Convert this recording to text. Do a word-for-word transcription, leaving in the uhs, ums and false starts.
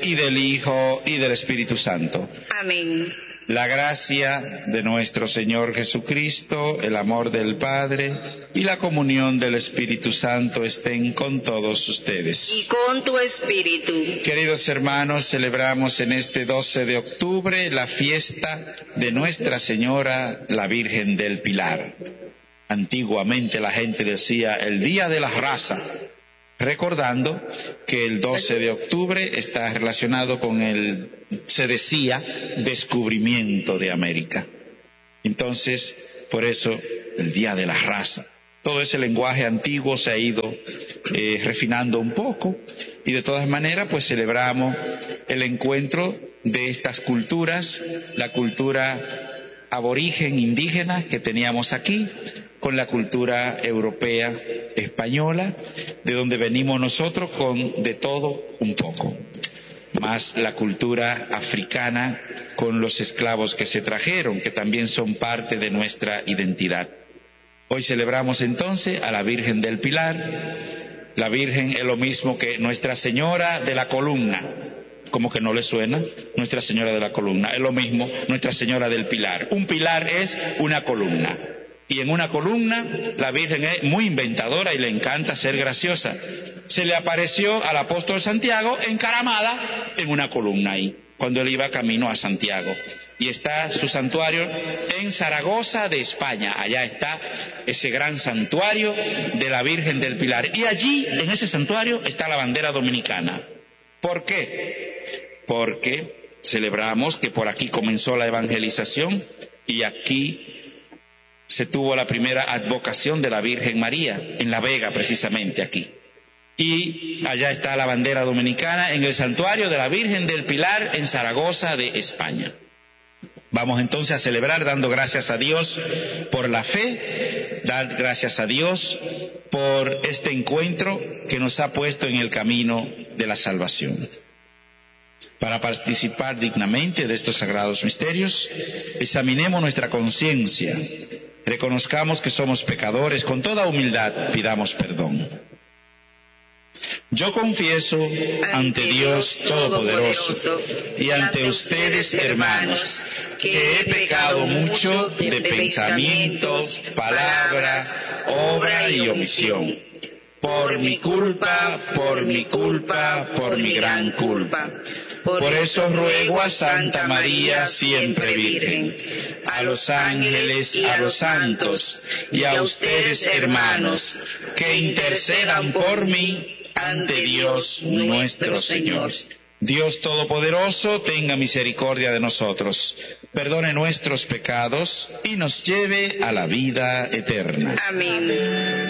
y del Hijo, y del Espíritu Santo. Amén. La gracia de nuestro Señor Jesucristo, el amor del Padre y la comunión del Espíritu Santo estén con todos ustedes. Y con tu espíritu. Queridos hermanos, celebramos en este doce de octubre la fiesta de Nuestra Señora, la Virgen del Pilar. Antiguamente la gente decía el Día de la Raza, recordando que el doce de octubre está relacionado con el, se decía, descubrimiento de América. Entonces, por eso, el Día de la Raza. Todo ese lenguaje antiguo se ha ido eh, refinando un poco, y de todas maneras, pues celebramos el encuentro de estas culturas, la cultura aborigen, indígena que teníamos aquí, con la cultura europea, española, de donde venimos nosotros con de todo un poco, más la cultura africana con los esclavos que se trajeron, que también son parte de nuestra identidad. Hoy celebramos entonces a la Virgen del Pilar. La Virgen es lo mismo que Nuestra Señora de la Columna. ¿Cómo que no le suena? Nuestra Señora de la Columna. Es lo mismo Nuestra Señora del Pilar. Un pilar es una columna. Y en una columna la Virgen es muy inventadora y le encanta ser graciosa. Se le apareció al apóstol Santiago encaramada en una columna ahí, cuando él iba camino a Santiago. Y está su santuario en Zaragoza de España. Allá está ese gran santuario de la Virgen del Pilar. Y allí, en ese santuario, está la bandera dominicana. ¿Por qué? Porque celebramos que por aquí comenzó la evangelización y aquí se tuvo la primera advocación de la Virgen María, en La Vega precisamente aquí. Y allá está la bandera dominicana en el santuario de la Virgen del Pilar en Zaragoza de España. Vamos entonces a celebrar dando gracias a Dios por la fe, dar gracias a Dios por este encuentro que nos ha puesto en el camino de la salvación. Para participar dignamente de estos sagrados misterios, examinemos nuestra conciencia, reconozcamos que somos pecadores, con toda humildad pidamos perdón. Yo confieso ante Dios Todopoderoso y ante ustedes, hermanos, que he pecado mucho de pensamientos, palabras, obra y omisión. Por mi culpa, por mi culpa, por mi gran culpa. Por eso ruego a Santa María, siempre Virgen, a los ángeles, a los santos y a ustedes, hermanos, que intercedan por mí ante Dios nuestro Señor. Dios Todopoderoso, tenga misericordia de nosotros, perdone nuestros pecados y nos lleve a la vida eterna. Amén.